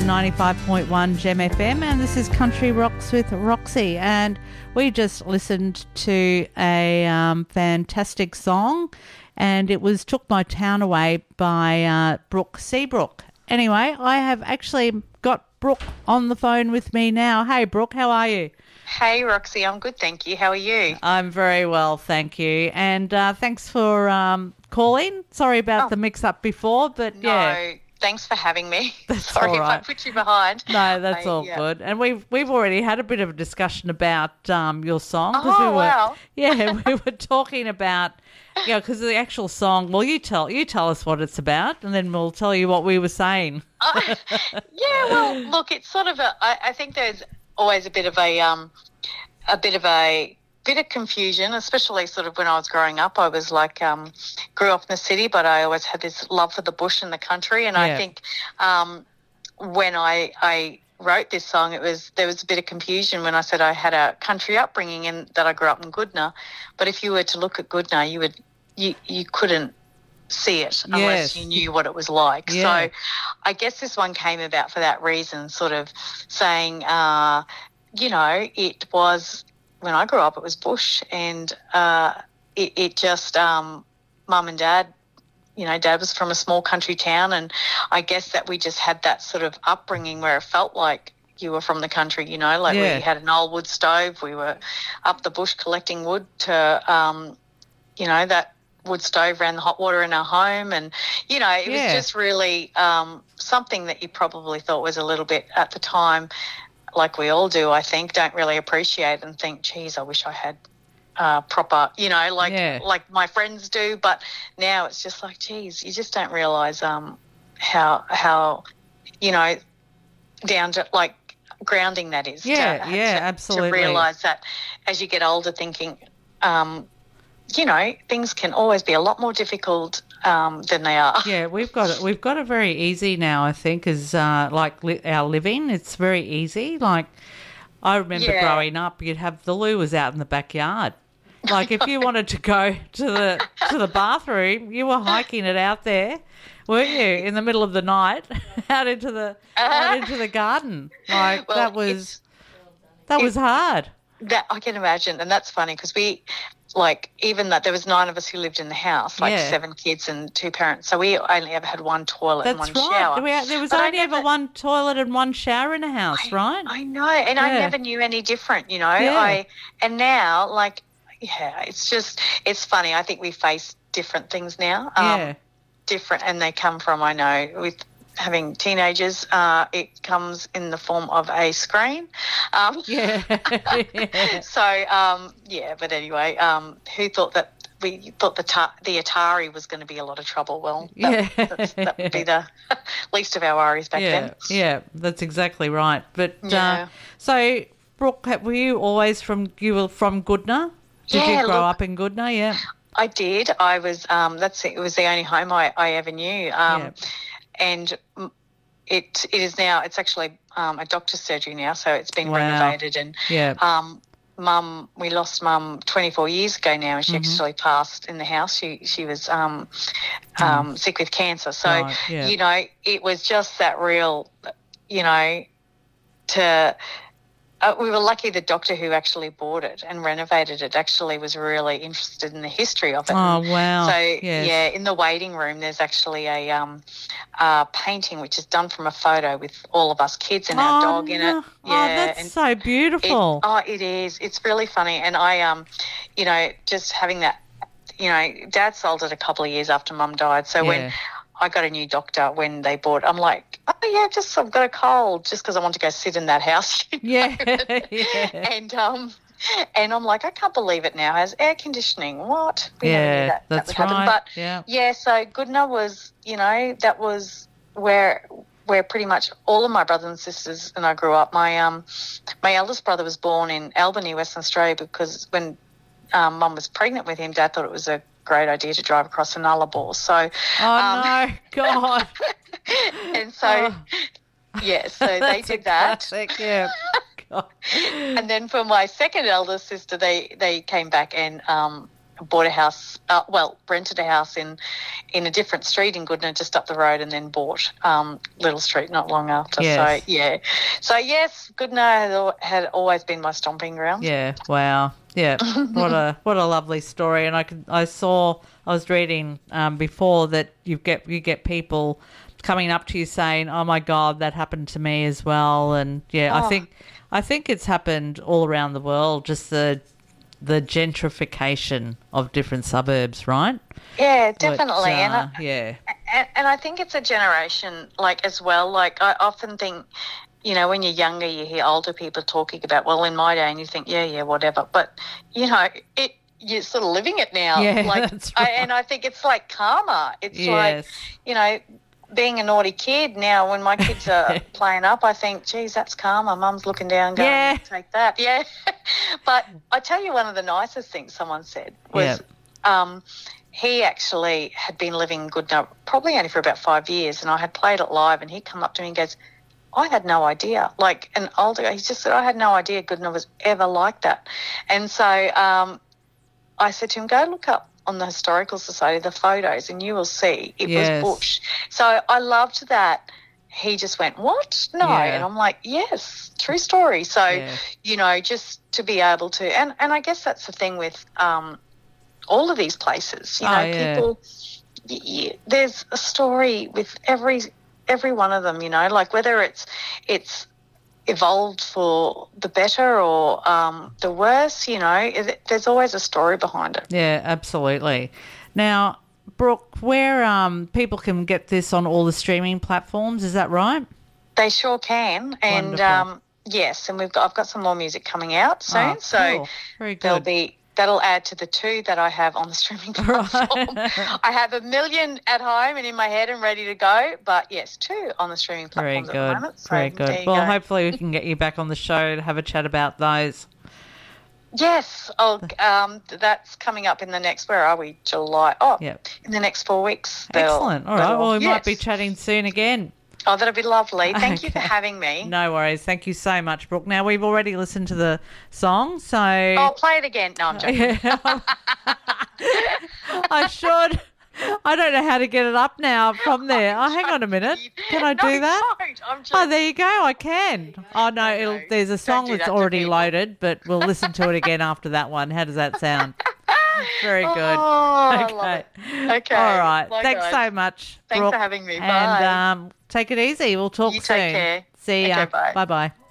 95.1 Gem FM, and this is Country Rocks with Roxy, and we just listened to a fantastic song, and it was Took My Town Away by Brooke Seabrook. Anyway, I have actually got Brooke on the phone with me now. Hey Brooke, how are you? Hey Roxy, I'm good, thank you. How are you? I'm very well, thank you, and thanks for calling. Sorry about the mix-up before, but No, thanks for having me. That's Sorry all if right. I put you behind. No, that's all good. And we've already had a bit of a discussion about your song. Wow. Yeah, we were talking about, because the actual song, well, you tell us what it's about, and then we'll tell you what we were saying. Well, look, it's sort of I think there's always a bit of confusion, especially sort of when I was growing up. I was like, grew up in the city, but I always had this love for the bush and the country. And I think when I wrote this song, there was a bit of confusion when I said I had a country upbringing and that I grew up in Goodna. But if you were to look at Goodna, you couldn't see it unless you knew what it was like. So I guess this one came about for that reason, sort of saying, it was, when I grew up, it was bush, and it just, Mum and Dad, Dad was from a small country town, and I guess that we just had that sort of upbringing where it felt like you were from the country, we had an old wood stove, we were up the bush collecting wood to, that wood stove ran the hot water in our home, and, it was just really something that you probably thought was a little bit at the time, like we all do, I think, don't really appreciate and think, geez, I wish I had proper, like my friends do. But now it's just like, geez, you just don't realise how down to like grounding that is. Absolutely. To realise that as you get older, thinking, things can always be a lot more difficult than they are. Yeah, we've got it very easy now, I think, as our living. It's very easy. Like, I remember growing up, you'd have the loo was out in the backyard. Like, if you wanted to go to the bathroom, you were hiking it out there, weren't you? In the middle of the night, out into the garden. Like, that was hard. That I can imagine, and that's funny because even that there was 9 of us who lived in the house, 7 kids and 2 parents. So we only ever had one toilet and one shower. There was only ever one toilet and one shower in a house, right? I know, and I never knew any different, Yeah. And now, it's funny. I think we face different things now. Different, and they come from, I know, with having teenagers, it comes in the form of a screen. So, but anyway, who thought that we thought the Atari was going to be a lot of trouble? Well, that would be the least of our worries back then. Yeah, that's exactly right. But so, Brooke, were you always from Goodna? Did you grow up in Goodna? Yeah. I did. I was, it was the only home I ever knew. And it is now, it's actually a doctor's surgery now, so it's been renovated. And we lost Mum 24 years ago now, and she actually passed in the house. She was sick with cancer. So, it was just that real, we were lucky the doctor who actually bought it and renovated it actually was really interested in the history of it. Oh, wow. So, in the waiting room there's actually a painting which is done from a photo with all of us kids and our dog in it. Yeah, that's so beautiful. It is. It's really funny. And I, just having that, Dad sold it a couple of years after Mum died. So when I got a new doctor when they bought, I'm like, I've got a cold just because I want to go sit in that house. And I'm like, I can't believe it now has air conditioning. What? We never knew that that's would happen. right. But so Goodna was, that was where pretty much all of my brothers and sisters and I grew up. My eldest brother was born in Albany, Western Australia, because when Mum was pregnant with him, Dad thought it was a great idea to drive across the Nullarbor. So, no, God. And so, so they did that. Classic, yeah. And then for my second eldest sister, they came back and bought a house, rented a house in a different street in Goodna, just up the road, and then bought Little Street not long after. Yes. So, yeah. So, yes, Goodna had always been my stomping ground. Yeah, wow. Yeah, what a lovely story. And I was reading before that you get people coming up to you saying, "Oh my God, that happened to me as well." And yeah, I think it's happened all around the world, just the gentrification of different suburbs, right? Yeah, definitely. And I think it's a generation, like, as well. Like, I often think, you know, when you're younger, you hear older people talking about, well, in my day, and you think, yeah, whatever. But, you know, you're sort of living it now. Yeah, like, that's right. And I think it's like karma. It's yes. like, you know, being a naughty kid now, when my kids are playing up, I think, geez, that's karma. Mum's looking down going, take that. Yeah. But I tell you, one of the nicest things someone said was he actually had been living in Goodna probably only for about 5 years, and I had played it live, and he come up to me and goes, I had no idea. Like, an older guy, he just said, I had no idea Goodna was ever like that. And so I said to him, go look up on the Historical Society the photos and you will see it was bush. So I loved that. He just went, what? No. Yeah. And I'm like, yes, true story. So, you know, just to be able to, and I guess that's the thing with all of these places, you know, people, there's a story with every one of them, you know, like whether it's evolved for the better or the worse, you know, there's always a story behind it. Yeah, absolutely. Now, Brooke, where people can get this on all the streaming platforms, is that right? They sure can. And yes, and I've got some more music coming out soon. Oh, cool. So very good. That'll add to the 2 that I have on the streaming platform. I have 1 million at home and in my head and ready to go, but yes, 2 on the streaming platforms at the moment. So very good. Well, hopefully we can get you back on the show to have a chat about those. Yes. That's coming up in the next, where are we? July. In the next 4 weeks. Excellent. All right. Well, we might be chatting soon again. Oh, that'll be lovely. Thank you for having me. No worries. Thank you so much, Brooke. Now, we've already listened to the song, so... I'll play it again. No, I'm joking. I should. I don't know how to get it up now from there. Oh, hang on a minute. Can I do that? Oh, there you go. I can. Oh, no, there's a song that's already loaded, but we'll listen to it again after that one. How does that sound? Very good. Oh, okay. I love it. Okay. All right. Thanks so much, Thanks Brooke. for having me. Bye. And take it easy. We'll talk soon. Take care. See ya. Okay, bye. Bye-bye.